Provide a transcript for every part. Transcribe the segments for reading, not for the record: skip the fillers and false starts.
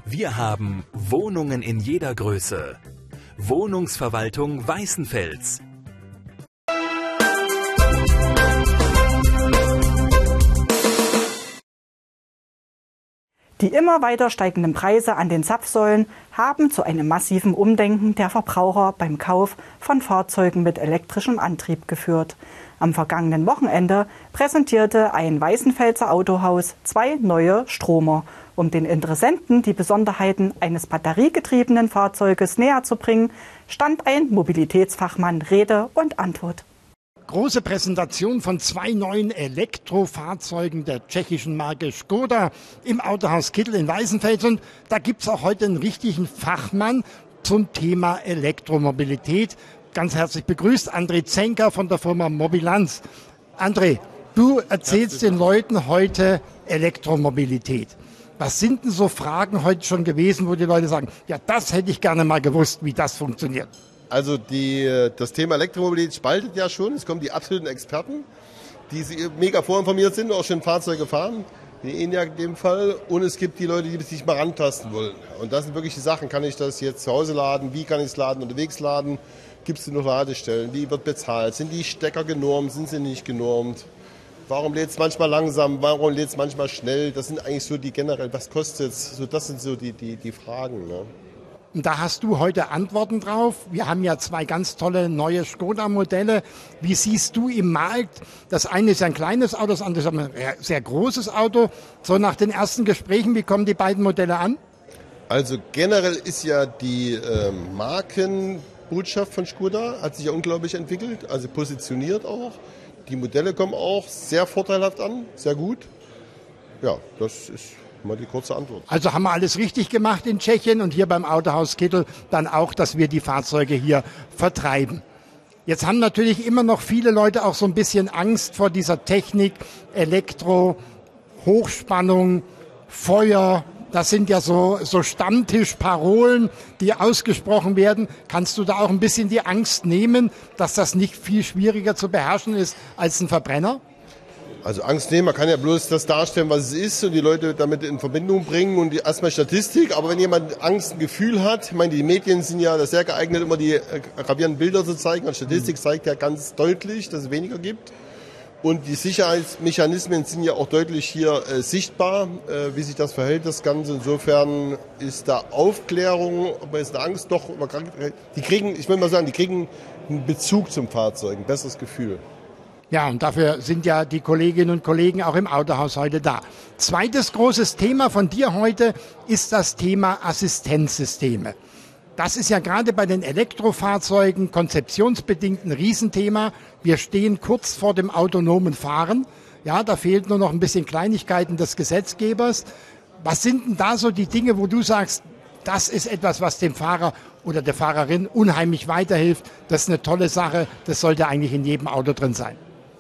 Wir haben Wohnungen in jeder Größe. Wohnungsverwaltung Weißenfels. Die immer weiter steigenden Preise an den Zapfsäulen haben zu einem massiven Umdenken der Verbraucher beim Kauf von Fahrzeugen mit elektrischem Antrieb geführt. Am vergangenen Wochenende präsentierte ein Weißenfelser Autohaus 2 neue Stromer. Um den Interessenten die Besonderheiten eines batteriegetriebenen Fahrzeuges näher zu bringen, stand ein Mobilitätsfachmann Rede und Antwort. Große Präsentation von 2 neuen Elektrofahrzeugen der tschechischen Marke Škoda im Autohaus Kittel in Weißenfels. Und da gibt es auch heute einen richtigen Fachmann zum Thema Elektromobilität. Ganz herzlich begrüßt André Zenker von der Firma Mobilanz. André, du erzählst den Leuten heute Elektromobilität. Was sind denn so Fragen heute schon gewesen, wo die Leute sagen, ja, das hätte ich gerne mal gewusst, wie das funktioniert? Also das Thema Elektromobilität spaltet ja schon. Es kommen die absoluten Experten, die mega vorinformiert sind, auch schon Fahrzeuge fahren, wie ENIAC in dem Fall. Und es gibt die Leute, die sich mal rantasten wollen. Und das sind wirklich die Sachen. Kann ich das jetzt zu Hause laden? Wie kann ich es laden? Unterwegs laden? Gibt es noch Ladestellen? Wie wird bezahlt? Sind die Stecker genormt? Sind sie nicht genormt? Warum lädt es manchmal langsam? Warum lädt es manchmal schnell? Das sind eigentlich so die generell, was kostet es? So, das sind so die Fragen, ne? Und da hast du heute Antworten drauf. Wir haben ja 2 ganz tolle neue Škoda-Modelle. Wie siehst du im Markt? Das eine ist ein kleines Auto, das andere ist ein sehr großes Auto. So nach den ersten Gesprächen, wie kommen die beiden Modelle an? Also generell ist ja die Markenbotschaft von Škoda, hat sich ja unglaublich entwickelt, also positioniert auch. Die Modelle kommen auch sehr vorteilhaft an, sehr gut. Ja, das ist mal die kurze Antwort. Also haben wir alles richtig gemacht in Tschechien und hier beim Autohaus Kittel dann auch, dass wir die Fahrzeuge hier vertreiben. Jetzt haben natürlich immer noch viele Leute auch so ein bisschen Angst vor dieser Technik, Elektro, Hochspannung, Feuer. Das sind ja so Stammtischparolen, die ausgesprochen werden. Kannst du da auch ein bisschen die Angst nehmen, dass das nicht viel schwieriger zu beherrschen ist als ein Verbrenner? Also Angst nehmen, man kann ja bloß das darstellen, was es ist und die Leute damit in Verbindung bringen und erstmal Statistik. Aber wenn jemand Angst, ein Gefühl hat, ich meine, die Medien sind ja sehr geeignet, immer die gravierenden Bilder zu zeigen. Und Statistik zeigt ja ganz deutlich, dass es weniger gibt. Und die Sicherheitsmechanismen sind ja auch deutlich hier sichtbar, wie sich das verhält, das Ganze. Insofern ist da Aufklärung, aber ist eine Angst doch, die kriegen einen Bezug zum Fahrzeug, ein besseres Gefühl. Ja, und dafür sind ja die Kolleginnen und Kollegen auch im Autohaus heute da. Zweites großes Thema von dir heute ist das Thema Assistenzsysteme. Das ist ja gerade bei den Elektrofahrzeugen konzeptionsbedingt ein Riesenthema. Wir stehen kurz vor dem autonomen Fahren. Ja, da fehlt nur noch ein bisschen Kleinigkeiten des Gesetzgebers. Was sind denn da so die Dinge, wo du sagst, das ist etwas, was dem Fahrer oder der Fahrerin unheimlich weiterhilft? Das ist eine tolle Sache. Das sollte eigentlich in jedem Auto drin sein.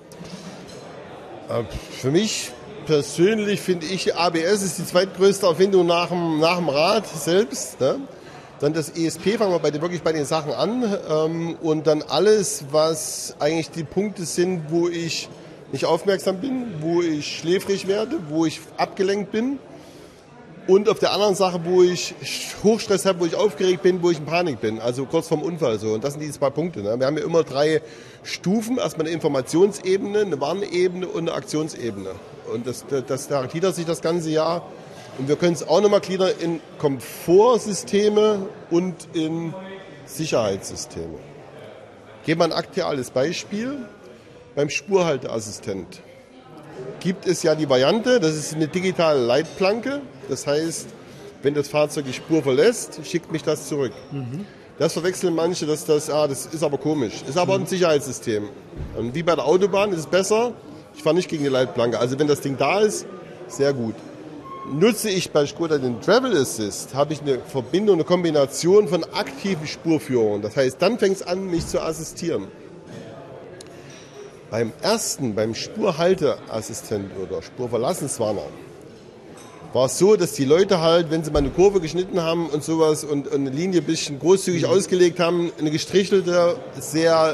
Für mich persönlich finde ich, ABS ist die zweitgrößte Erfindung nach dem Rad selbst, ne? Dann das ESP, fangen wir wirklich bei den Sachen an. Und dann alles, was eigentlich die Punkte sind, wo ich nicht aufmerksam bin, wo ich schläfrig werde, wo ich abgelenkt bin. Und auf der anderen Sache, wo ich Hochstress habe, wo ich aufgeregt bin, wo ich in Panik bin. Also kurz vorm Unfall so. Und das sind die 2 Punkte. Ne? Wir haben ja immer 3 Stufen. Erstmal eine Informationsebene, eine Warnebene und eine Aktionsebene. Und das gliedert sich das ganze Jahr. Und wir können es auch nochmal gliedern in Komfortsysteme und in Sicherheitssysteme. Geben wir ein aktuelles Beispiel. Beim Spurhalteassistent gibt es ja die Variante, das ist eine digitale Leitplanke. Das heißt, wenn das Fahrzeug die Spur verlässt, schickt mich das zurück. Das verwechseln manche, das ist aber komisch. Ist aber ein Sicherheitssystem. Und wie bei der Autobahn ist es besser, ich fahre nicht gegen die Leitplanke. Also wenn das Ding da ist, sehr gut. Nutze ich bei Škoda den Travel Assist, habe ich eine Verbindung, eine Kombination von aktiven Spurführungen. Das heißt, dann fängt es an, mich zu assistieren. Beim Spurhalteassistent oder Spurverlassenswarner war es so, dass die Leute halt, wenn sie mal eine Kurve geschnitten haben und sowas und eine Linie ein bisschen großzügig ausgelegt haben, eine gestrichelte, sehr